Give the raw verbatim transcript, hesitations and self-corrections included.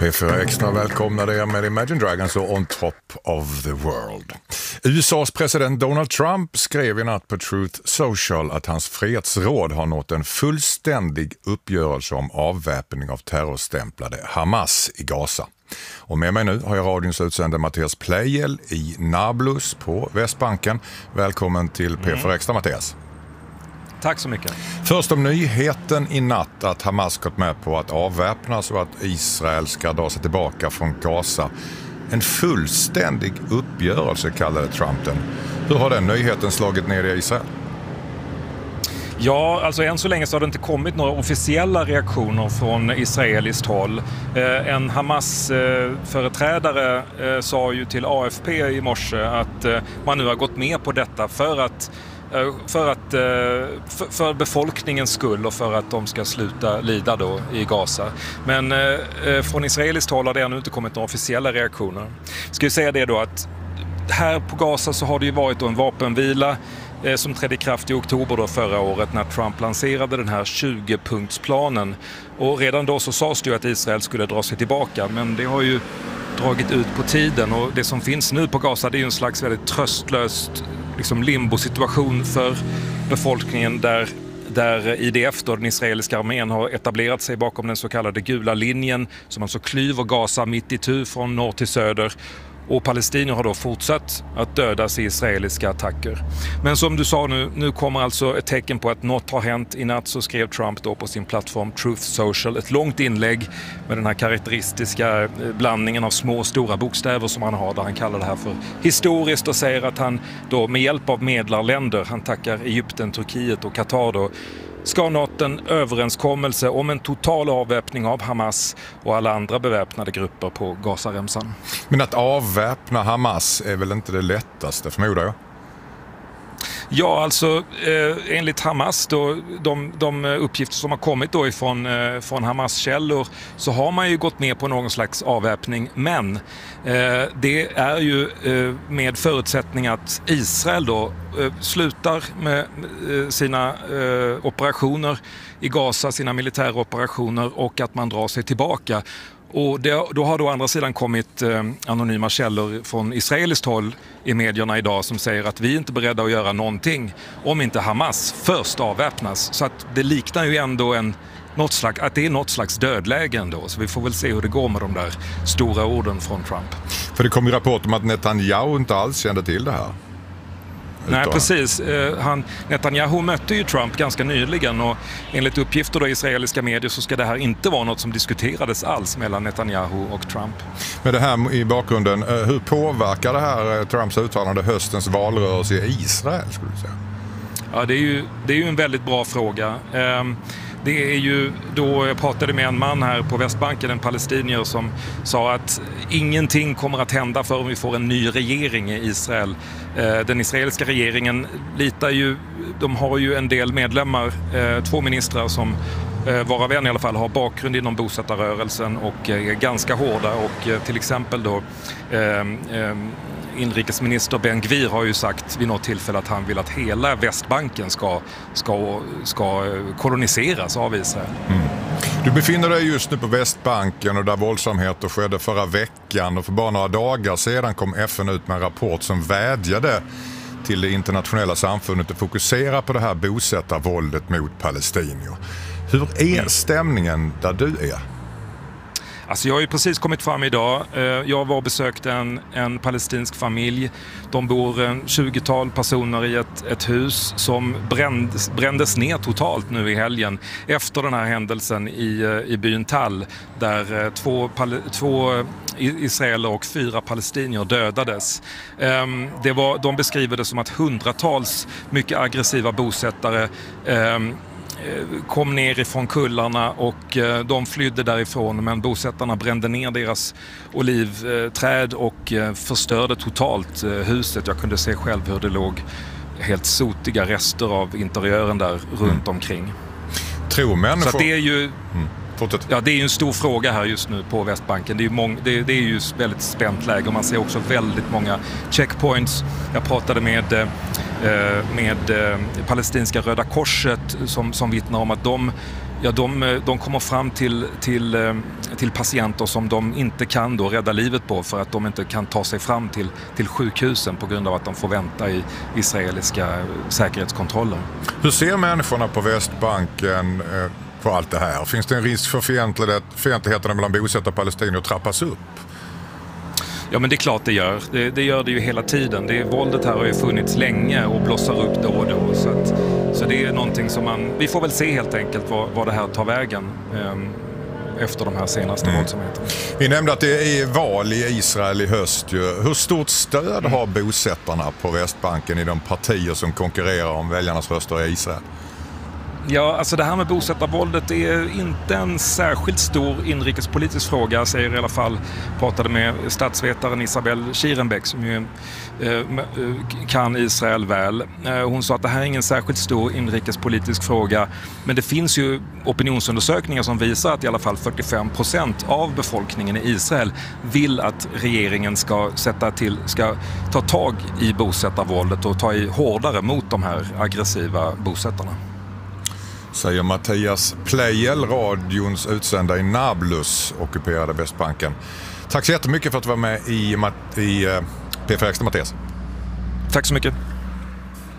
P fyra Extra välkomnar er med Imagine Dragons och On Top of the World. U S A:s president Donald Trump skrev i natt på Truth Social att hans fredsråd har nått en fullständig uppgörelse om avväpning av terrorstämplade Hamas i Gaza. Och med mig nu har jag radions utsände Mattias Pleijel i Nablus på Västbanken. Välkommen till P fyra Extra, Mattias. Tack så mycket. Först om nyheten i natt att Hamas gått med på att avväpnas och att Israel ska dra sig tillbaka från Gaza. En fullständig uppgörelse kallade Trump den. Hur har den nyheten slagit ner i Israel? Ja, alltså än så länge så har det inte kommit några officiella reaktioner från israeliskt håll. Eh, en Hamas-företrädare eh, sa ju till A F P i morse att eh, man nu har gått med på detta för att För, att, för, för befolkningens skull och för att de ska sluta lida då i Gaza. Men eh, från israeliskt håll har det ännu inte kommit några officiella reaktioner. Ska jag säga det då att här på Gaza så har det ju varit då en vapenvila eh, som trädde i kraft i oktober då förra året när Trump lanserade den här tjugo-punktsplanen. Och redan då så sades det ju att Israel skulle dra sig tillbaka, men det har ju dragit ut på tiden, och det som finns nu på Gaza det är ju en slags väldigt tröstlöst liksom limbo-situation för befolkningen där, där I D F, då, den israeliska armén, har etablerat sig bakom den så kallade gula linjen som alltså klyver Gaza mitt i tu från norr till söder. Och palestinier har då fortsatt att dödas i israeliska attacker. Men som du sa nu, nu kommer alltså ett tecken på att något har hänt. I natt så skrev Trump då på sin plattform Truth Social ett långt inlägg med den här karaktäristiska blandningen av små och stora bokstäver som han har, där han kallar det här för historiskt och säger att han då med hjälp av medlarländer, han tackar Egypten, Turkiet och Qatar då, ska nått en överenskommelse om en total avväpning av Hamas och alla andra beväpnade grupper på Gazaremsan. Men att avväpna Hamas är väl inte det lättaste, förmodar jag? Ja, alltså eh, enligt Hamas då, de, de uppgifter som har kommit då ifrån eh, från Hamas-källor, så har man ju gått med på någon slags avväpning, men eh, det är ju eh, med förutsättning att Israel då eh, slutar med eh, sina eh, operationer i Gaza, sina militära operationer, och att man drar sig tillbaka. Och det, då har då å andra sidan kommit eh, anonyma källor från israeliskt håll i medierna idag som säger att vi är inte beredda att göra någonting om inte Hamas först avväpnas. Så att det liknar ju ändå en, något slags, att det är något slags dödläge ändå. Så vi får väl se hur det går med de där stora orden från Trump. För det kom ju rapport om att Netanyahu inte alls kände till det här. Nej, precis. Han, Netanyahu mötte ju Trump ganska nyligen, och enligt uppgifter då i israeliska medier så ska det här inte vara något som diskuterades alls mellan Netanyahu och Trump. Med det här i bakgrunden, hur påverkar det här Trumps uttalande höstens valrörelse i Israel, skulle du säga? Ja, det är ju, det är ju en väldigt bra fråga. Det är ju då jag pratade med en man här på Västbanken, en palestinier, som sa att ingenting kommer att hända förrän vi får en ny regering i Israel. Den israeliska regeringen litar ju, de har ju en del medlemmar, två ministrar som varav en i alla fall har bakgrund inom bosättarrörelsen och är ganska hårda, och till exempel då inrikesminister Ben Gvir har ju sagt vid något tillfälle att han vill att hela Västbanken ska, ska, ska koloniseras av Israel. Mm. Du befinner dig just nu på Västbanken, och där våldsamheter skedde förra veckan, och för bara några dagar sedan kom F N ut med en rapport som vädjade till det internationella samfundet att fokusera på det här bosättarvåldet mot palestinier. Hur är stämningen där du är? Alltså jag har ju precis kommit fram idag. Jag var och besökte en, en palestinsk familj. De bor en tjugotal personer i ett, ett hus som brändes, brändes ner totalt nu i helgen efter den här händelsen i, i byn Tal, där två, två israeler och fyra palestinier dödades. Det var, de beskriver det som att hundratals mycket aggressiva bosättare kom ner ifrån kullarna, och de flydde därifrån, men bosättarna brände ner deras olivträd och förstörde totalt huset. Jag kunde se själv hur det låg helt sotiga rester av interiören där runt omkring. Tror människor... Så det är ju... Mm. Ja, det är ju en stor fråga här just nu på Västbanken. Det är ju, mång, det, det är ju väldigt spänt läge, och man ser också väldigt många checkpoints. Jag pratade med, eh, med eh, palestinska Röda Korset som, som vittnar om att de, ja, de, de kommer fram till, till, till patienter som de inte kan då rädda livet på för att de inte kan ta sig fram till, till sjukhusen på grund av att de får vänta i israeliska säkerhetskontroller. Hur ser människorna på Västbanken eh, på allt det här? Finns det en risk för fientlighet, fientligheterna mellan bosättare och palestinier att trappas upp? Ja, men det är klart det gör. Det, det gör det ju hela tiden. Det, våldet här har ju funnits länge och blossar upp då och då. Så, att, så det är någonting som man... Vi får väl se helt enkelt vad, vad det här tar vägen eh, efter de här senaste mm. våldsamheterna. Vi nämnde att det är val i Israel i höst. Ju. Hur stort stöd mm. har bosättarna på Västbanken i de partier som konkurrerar om väljarnas röster i Israel? Ja, alltså det här med bosättarvåldet är inte en särskilt stor inrikespolitisk fråga, säger i alla fall, pratade med statsvetaren Isabel Schierenbeck som ju eh, kan Israel väl. Eh, hon sa att det här är ingen särskilt stor inrikespolitisk fråga, men det finns ju opinionsundersökningar som visar att i alla fall fyrtiofem procent av befolkningen i Israel vill att regeringen ska sätta till, ska ta tag i bosättarvåldet och ta i hårdare mot de här aggressiva bosättarna. Säger Mattias Plejel, radions utsända i Nablus, ockuperade Västbanken. Tack så jättemycket för att du var med i, i P fyra Extra, Mattias. Tack så mycket.